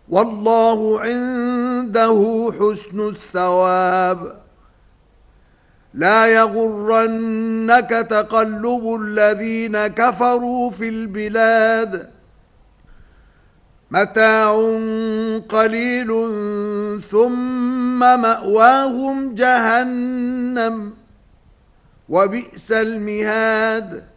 والله عنده حسن الثواب. لا يغرنك تقلب الذين كفروا في البلاد، متاع قليل ثم مأواهم جهنم وبئس المهاد.